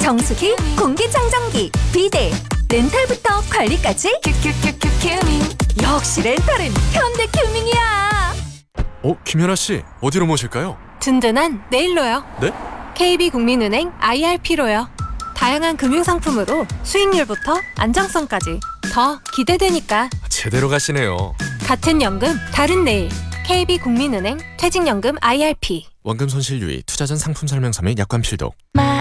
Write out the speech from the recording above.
정수기, 공기청정기, 비데, 렌탈부터 관리까지 큐큐큐큐 큐밍. 역시 렌탈은 현대큐밍이야. 김연아씨, 어디로 모실까요? 든든한 네일로요. 네? KB국민은행 IRP로요. 다양한 금융상품으로 수익률부터 안정성까지 더 기대되니까. 제대로 가시네요. 같은 연금, 다른 내일. KB국민은행 퇴직연금 IRP. 원금 손실 유의, 투자 전 상품 설명서 및 약관 필독.